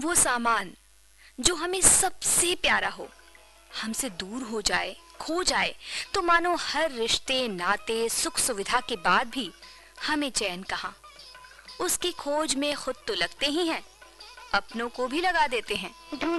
वो सामान जो हमें सबसे प्यारा हो, हमसे दूर हो जाए, खो जाए, तो मानो हर रिश्ते, नाते, सुख सुविधा के बाद भी हमें चैन कहाँ। उसकी खोज में खुद तो लगते ही हैं, अपनों को भी लगा देते हैं।